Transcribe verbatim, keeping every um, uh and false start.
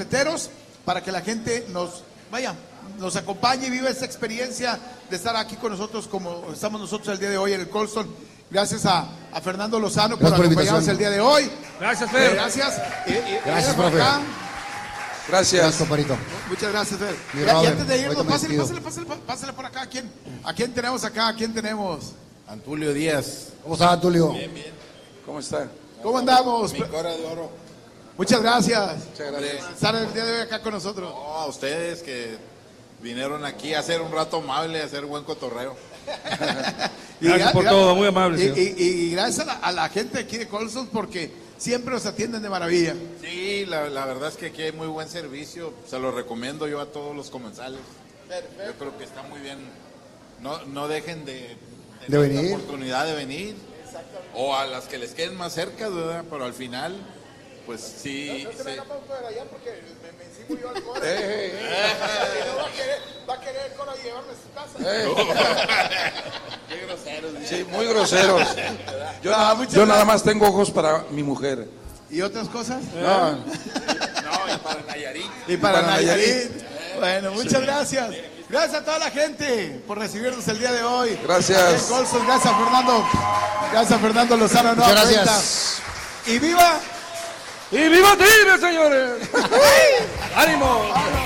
para que la gente nos vaya, nos acompañe y viva esta experiencia de estar aquí con nosotros como estamos nosotros el día de hoy en el Colston. Gracias a, a Fernando Lozano por acompañarnos el día de hoy. Gracias, Fer. Eh, gracias. Y, y, gracias, por profe. acá. Gracias. Gracias, compadrito. Muchas gracias, Fer. Mi Y, Robert, y antes de irnos, ahorita me pásale, despido. pásale, pásale, pásale por acá. ¿A quién, ¿A quién tenemos acá? ¿A quién tenemos? Antulio Díaz. ¿Cómo está, Tulio? Bien, bien. ¿Cómo está? ¿Cómo andamos? Mi cora de oro. Muchas gracias. Muchas gracias. Por estar el día de hoy acá con nosotros. No, a ustedes que vinieron aquí a hacer un rato amable, a hacer buen cotorreo. Y Gracias por todo, muy amable, Y, señor. y- y gracias a la, a la gente aquí de Colston porque siempre nos atienden de maravilla. Sí, la, la verdad es que aquí hay muy buen servicio. Se lo recomiendo yo a todos los comensales. Yo creo que está muy bien. No, no dejen de, De tener venir. la oportunidad de venir. O a las que les queden más cerca, ¿verdad? Pero al final, pues sí. sí. por allá porque me, me encimo yo al coro. Eh, eh, va a querer, va a querer el coro llevarme a su casa. Qué groseros. Sí, muy groseros. Yo, Ah, na- muchas yo nada gracias. más tengo ojos para mi mujer. ¿Y otras cosas? No, No, y para Nayarit. Y para, para Nayarit. Nayarit. Bueno, muchas gracias. Gracias a toda la gente por recibirnos el día de hoy. Gracias. Aquí en Colston. Gracias, Fernando. Gracias, Fernando Lozano. Muchas nueva gracias. cuenta. Y viva. ¡Y viva Tigre, señores! ¡Ánimo!